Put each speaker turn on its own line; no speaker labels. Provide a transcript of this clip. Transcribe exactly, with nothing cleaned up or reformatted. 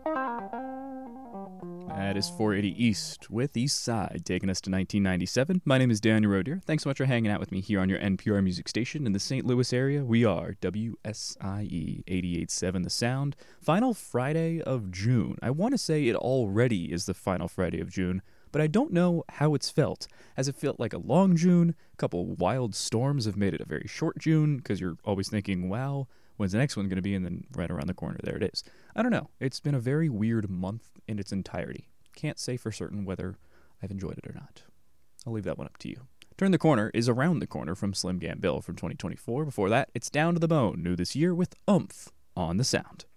That is four eighty East with East Side, taking us to nineteen ninety-seven. My name is Daniel Roedier. Thanks so much for hanging out with me here on your N P R music station in the Saint Louis area. We are W S I E eighty-eight point seven The Sound. Final Friday of June. I want to say it already is the final Friday of June, but I don't know how it's felt. Has it felt like a long June? A couple wild storms have made it a very short June, because you're always thinking, wow, when's the next one going to be? And then right around the corner, there it is. I don't know. It's been a very weird month in its entirety. Can't say for certain whether I've enjoyed it or not. I'll leave that one up to you. Turn the Corner is Around the Corner from Slim Gambill from twenty twenty-four. Before that, it's Down to the Bone, new this year with Oomph on The Sound.